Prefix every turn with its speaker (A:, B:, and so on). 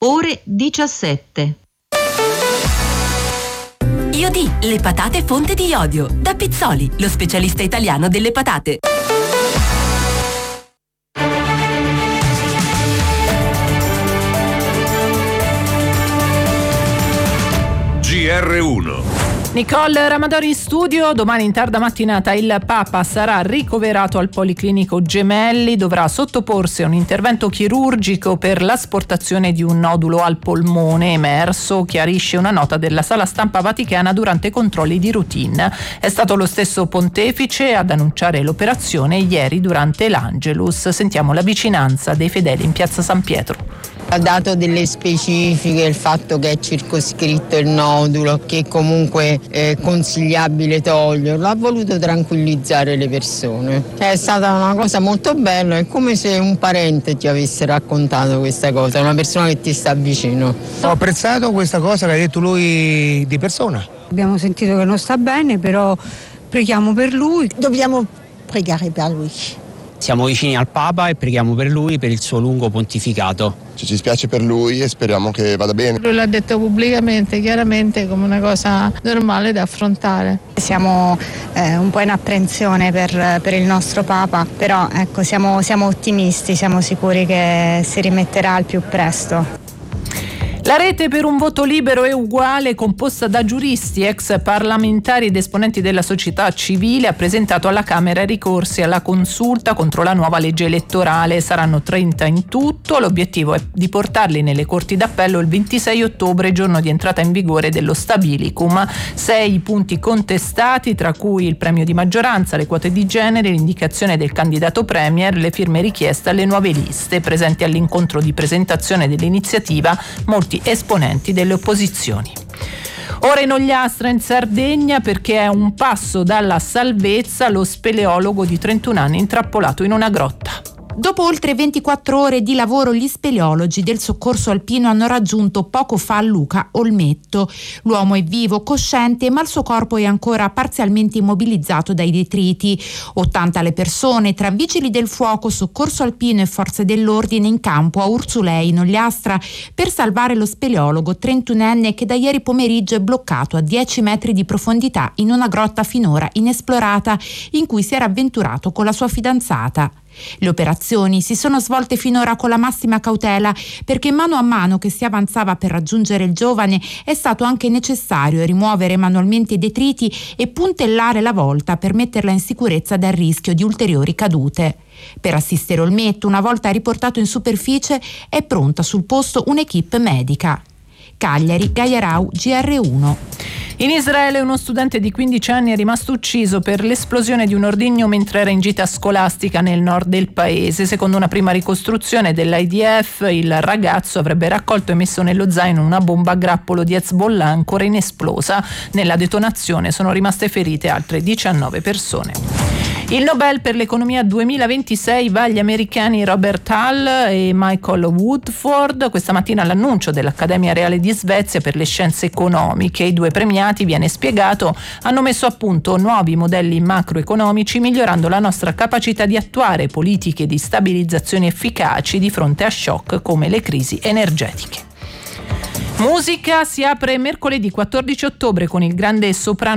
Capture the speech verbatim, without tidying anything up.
A: ore diciassette.
B: Iodi, le patate fonte di iodio. Da Pizzoli, lo specialista italiano delle patate.
C: G R uno.
D: Nicole Ramadori in studio. Domani in tarda mattinata il Papa sarà ricoverato al Policlinico Gemelli, dovrà sottoporsi a un intervento chirurgico per l'asportazione di un nodulo al polmone emerso, chiarisce una nota della sala stampa vaticana durante controlli di routine. È stato lo stesso pontefice ad annunciare l'operazione ieri durante l'Angelus. Sentiamo la vicinanza dei fedeli in piazza San Pietro.
E: Ha dato delle specifiche, il fatto che è circoscritto il nodulo, che comunque è consigliabile toglierlo, ha voluto tranquillizzare le persone. È stata una cosa molto bella, è come se un parente ti avesse raccontato questa cosa, una persona che ti sta vicino.
F: Ho apprezzato questa cosa che ha detto lui di persona.
G: Abbiamo sentito che non sta bene, però preghiamo per lui.
H: Dobbiamo pregare per lui.
I: Siamo vicini al Papa e preghiamo per lui, per il suo lungo pontificato.
J: Ci dispiace per lui e speriamo che vada bene.
K: Lui l'ha detto pubblicamente, chiaramente, come una cosa normale da affrontare.
L: Siamo eh, un po' in apprensione per, per il nostro Papa, però ecco, siamo, siamo ottimisti, siamo sicuri che si rimetterà al più presto.
D: La rete per un voto libero e uguale, composta da giuristi, ex parlamentari ed esponenti della società civile, ha presentato alla Camera ricorsi alla consulta contro la nuova legge elettorale. Saranno trenta in tutto. L'obiettivo è di portarli nelle corti d'appello il ventisei ottobre, giorno di entrata in vigore dello stabilicum. Sei punti contestati, tra cui il premio di maggioranza, le quote di genere, l'indicazione del candidato premier, le firme richieste alle nuove liste. Presenti all'incontro di presentazione dell'iniziativa molti esponenti delle opposizioni. Ora in Ogliastra, in Sardegna, perché è un passo dalla salvezza lo speleologo di trentuno anni intrappolato in una grotta.
M: Dopo oltre ventiquattro ore di lavoro, gli speleologi del soccorso alpino hanno raggiunto poco fa Luca Olmetto. L'uomo è vivo, cosciente, ma il suo corpo è ancora parzialmente immobilizzato dai detriti. ottanta le persone, tra vigili del fuoco, soccorso alpino e forze dell'ordine, in campo a Urzulei, in Ogliastra, per salvare lo speleologo trentunenne che da ieri pomeriggio è bloccato a dieci metri di profondità in una grotta finora inesplorata in cui si era avventurato con la sua fidanzata. Le operazioni si sono svolte finora con la massima cautela, perché mano a mano che si avanzava per raggiungere il giovane è stato anche necessario rimuovere manualmente i detriti e puntellare la volta per metterla in sicurezza dal rischio di ulteriori cadute. Per assistere Olmetto, una volta riportato in superficie, è pronta sul posto un'equipe medica. Cagliari, Gaia Rau, G R uno.
D: In Israele uno studente di quindici anni è rimasto ucciso per l'esplosione di un ordigno mentre era in gita scolastica nel nord del paese. Secondo una prima ricostruzione dell'I D F, il ragazzo avrebbe raccolto e messo nello zaino una bomba a grappolo di Hezbollah ancora inesplosa. Nella detonazione sono rimaste ferite altre diciannove persone. Il Nobel per l'economia duemilaventisei va agli americani Robert Hall e Michael Woodford. Questa mattina l'annuncio dell'Accademia Reale di Svezia per le scienze economiche. I due premiati, viene spiegato, hanno messo a punto nuovi modelli macroeconomici, migliorando la nostra capacità di attuare politiche di stabilizzazione efficaci di fronte a shock come le crisi energetiche. Musica: si apre mercoledì quattordici ottobre con il grande soprano